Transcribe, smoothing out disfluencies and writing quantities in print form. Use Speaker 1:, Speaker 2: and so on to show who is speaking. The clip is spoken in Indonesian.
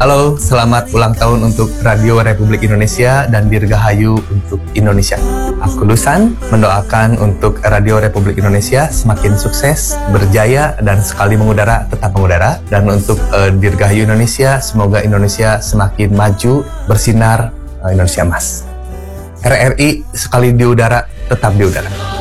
Speaker 1: Halo, selamat ulang tahun untuk Radio Republik Indonesia dan Dirgahayu untuk Indonesia. Aku Dusan mendoakan untuk Radio Republik Indonesia semakin sukses, berjaya, dan sekali mengudara tetap mengudara. Dan untuk Dirgahayu Indonesia, semoga Indonesia semakin maju, bersinar, Indonesia emas. RRI sekali di udara, tetap di udara.